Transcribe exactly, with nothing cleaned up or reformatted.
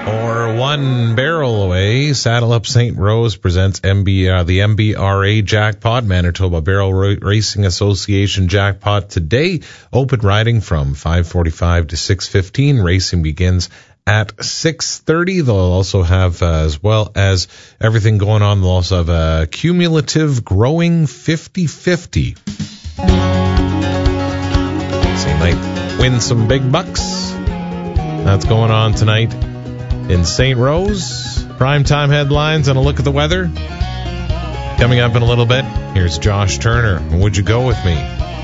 Or one barrel away, Saddle Up Saint Rose presents M B, uh, the M B R A Jackpot, Manitoba Barrel Ra- Racing Association Jackpot today. Open riding from five forty-five to six fifteen. Racing begins at six thirty. They'll also have, uh, as well as everything going on, they'll also have a cumulative growing fifty-fifty. Same night, win some big bucks. That's going on tonight in Saint Rose. Primetime headlines and a look at the weather. Coming up in a little bit, here's Josh Turner. Would you go with me?